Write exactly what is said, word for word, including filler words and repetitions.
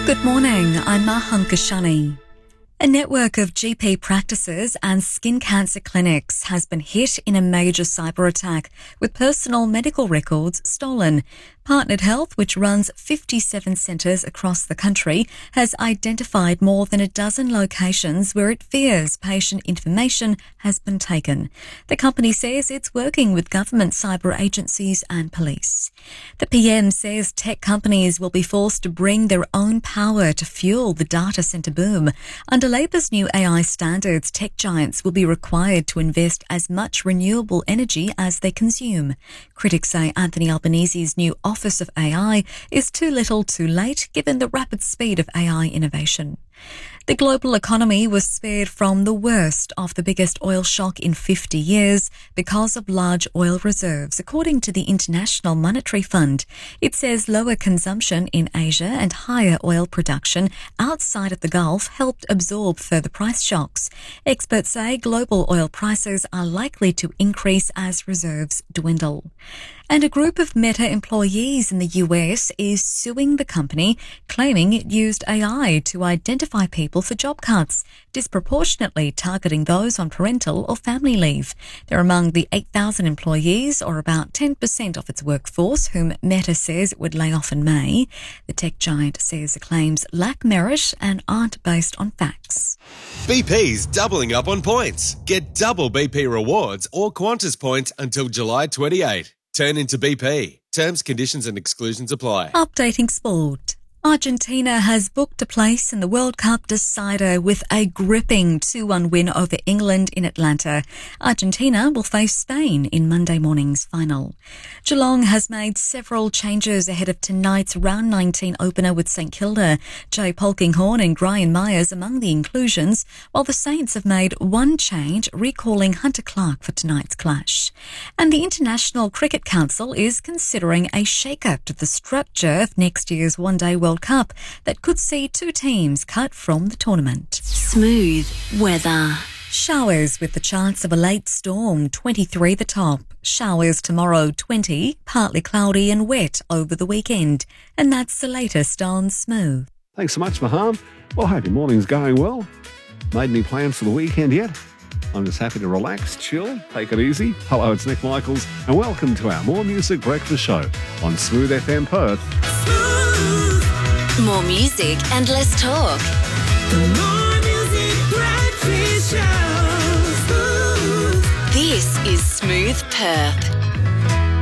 Good morning, I'm Maham Kashani. A network of G P practices and skin cancer clinics has been hit in a major cyber attack with personal medical records stolen. Partnered Health, which runs fifty-seven centres across the country, has identified more than a dozen locations where it fears patient information has been taken. The company says it's working with government cyber agencies and police. The P M says tech companies will be forced to bring their own power to fuel the data centre boom. Under Labor's new A I standards, tech giants will be required to invest as much renewable energy as they consume. Critics say Anthony Albanese's new Office of A I is too little too late given the rapid speed of A I innovation. The global economy was spared from the worst of the biggest oil shock in fifty years because of large oil reserves, according to the International Monetary Fund. It says lower consumption in Asia and higher oil production outside of the Gulf helped absorb further price shocks. Experts say global oil prices are likely to increase as reserves dwindle. And a group of Meta employees in the U S is suing the company, claiming it used A I to identify people for job cuts, disproportionately targeting those on parental or family leave. They're among the eight thousand employees, or about ten percent of its workforce, whom Meta says it would lay off in May. The tech giant says the claims lack merit and aren't based on facts. B P's doubling up on points. Get double B P rewards or Qantas points until July twenty-eighth. Turn into B P. Terms, conditions and exclusions apply. Updating sport. Argentina has booked a place in the World Cup decider with a gripping two one win over England in Atlanta. Argentina will face Spain in Monday morning's final. Geelong has made several changes ahead of tonight's round nineteen opener with St Kilda. Jay Polkinghorne and Brian Myers among the inclusions, while the Saints have made one change, recalling Hunter Clark for tonight's clash. And the International Cricket Council is considering a shake-up to the structure of next year's One Day World Cup that could see two teams cut from the tournament. Smooth weather. Showers with the chance of a late storm, twenty-three the top. Showers tomorrow, twenty, partly cloudy and wet over the weekend. And that's the latest on Smooth. Thanks so much, Maham. Well, hope your morning's going well. Made any plans for the weekend yet? I'm just happy to relax, chill, take it easy. Hello, it's Nick Michaels, and welcome to our More Music Breakfast Show on Smooth F M Perth. More music and less talk. The More Music Breakfast Show. This is Smooth Perth.